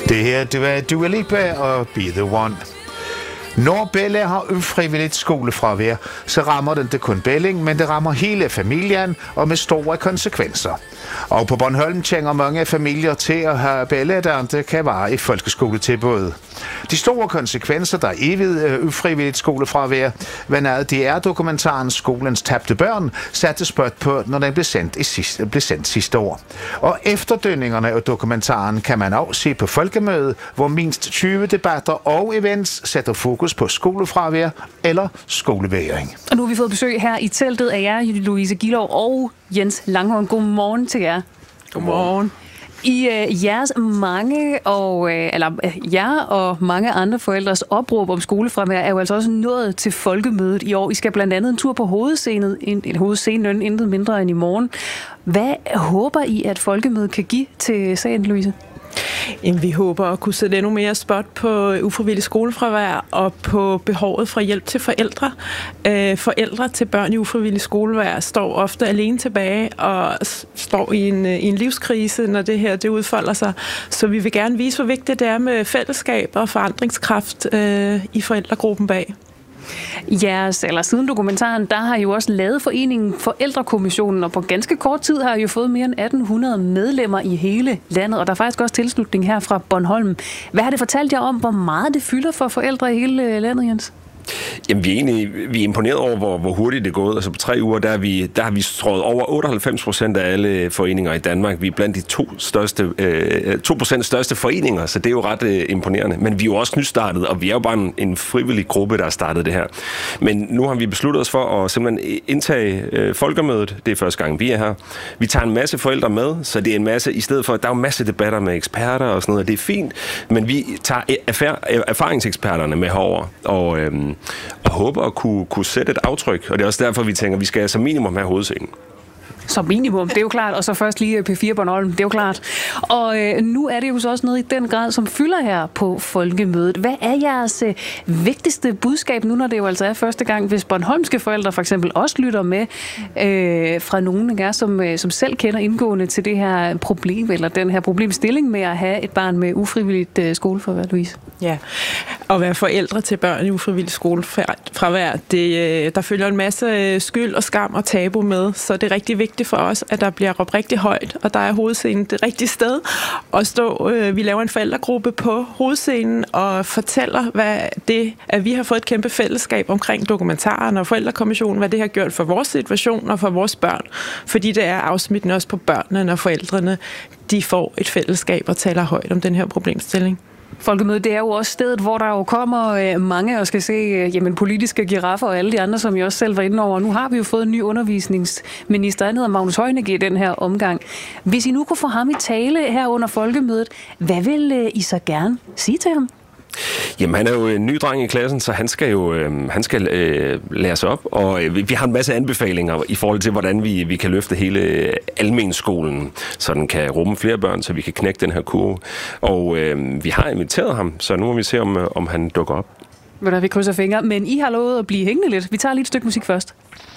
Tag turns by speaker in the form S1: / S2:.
S1: Det her, det var Dua Lipa og Be The One. Når Bella har ufrivilligt skolefravær, så rammer den det kun Belling, men det rammer hele familien og med store konsekvenser. Og på Bornholm tjener mange familier til at have Bella, der ikke kan være i folkeskoletilbud. De store konsekvenser, der er ved ufrivilligt skolefravær, hvad DR-dokumentaren Skolens tabte børn satte spot på, når den blev sendt sidste år. Og efterdønningerne af dokumentaren kan man også se på Folkemødet, hvor mindst 20 debatter og events sætter fokus på skolefravær eller skolevægring.
S2: Og nu har vi fået besøg her i teltet af jer, Louise Gillov og Jens Langhorn. Godmorgen til jer.
S3: Godmorgen.
S2: Jer og mange andre forældres opråb om skolefravær er jo altså også nået til Folkemødet i år. I skal blandt andet en tur på hovedscenen intet mindre end i morgen. Hvad håber I, at Folkemødet kan give til sagen, Louise?
S3: Jamen, vi håber at kunne sætte endnu mere spot på ufrivillig skolefravær og på behovet for hjælp til forældre. Forældre til børn i ufrivillig skolefravær står ofte alene tilbage og står i en livskrise, når det her det udfolder sig. Så vi vil gerne vise, hvor vigtigt det er med fællesskab og forandringskraft i forældregruppen bag.
S2: Siden dokumentaren, der har jo også lavet foreningen Forældrekommissionen, og på ganske kort tid har jo fået mere end 1800 medlemmer i hele landet, og der er faktisk også tilslutning her fra Bornholm. Hvad har det fortalt jer om, hvor meget det fylder for forældre i hele landet, Jens?
S4: Jamen, vi er imponeret over, hvor hurtigt det er gået. Altså på 3 uger, der har vi strøget over 98% af alle foreninger i Danmark. Vi er blandt de 2% største foreninger, så det er jo ret imponerende. Men vi er jo også nystartet, og vi er jo bare en frivillig gruppe, der har startet det her. Men nu har vi besluttet os for at simpelthen indtage Folkemødet. Det er første gang, vi er her. Vi tager en masse forældre med, så det er en masse, i stedet for, der er jo masse debatter med eksperter og sådan noget, det er fint, men vi tager erfaringseksperterne med herover og håber at kunne sætte et aftryk. Og det er også derfor, vi tænker, at vi skal som minimum have hovedscenen.
S2: Som minimum, det er jo klart. Og så først lige P4 Bornholm, det er jo klart. Og nu er det jo så også noget i den grad, som fylder her på Folkemødet. Hvad er jeres vigtigste budskab nu, når det jo altså er første gang, hvis bornholmske forældre for eksempel også lytter med fra nogen af jer, som selv kender indgående til det her problem, eller den her problemstilling med at have et barn med ufrivilligt skolefravær, Louise?
S3: Ja, at være forældre til børn i ufrivilligt skolefravær, der følger en masse skyld og skam og tabu med, så det er rigtig vigtigt for os, at der bliver råbt rigtig højt, og der er hovedscenen det rigtige sted at stå. Vi laver en forældregruppe på hovedscenen og fortæller, hvad det, at vi har fået et kæmpe fællesskab omkring dokumentaren og Forældrekommissionen, hvad det har gjort for vores situation og for vores børn. Fordi det er afsmittende også på børnene og forældrene, de får et fællesskab og taler højt om den her problemstilling.
S2: Folkemødet, det er jo også stedet, hvor der jo kommer mange og skal se politiske giraffer og alle de andre, som jeg også selv var inde over. Nu har vi jo fået en ny undervisningsminister, han hedder Magnus Heunicke i den her omgang. Hvis I nu kunne få ham i tale her under Folkemødet, hvad vil I så gerne sige til ham?
S4: Jamen, han er jo en ny dreng i klassen, så han skal læres op, og vi har en masse anbefalinger i forhold til, hvordan vi kan løfte hele almenskolen, så den kan rumme flere børn, så vi kan knække den her kurve. Og vi har inviteret ham, så nu må vi se, om han dukker op.
S2: Vi krydser fingre, men I har lovet at blive hængende lidt. Vi tager lige et stykke musik først.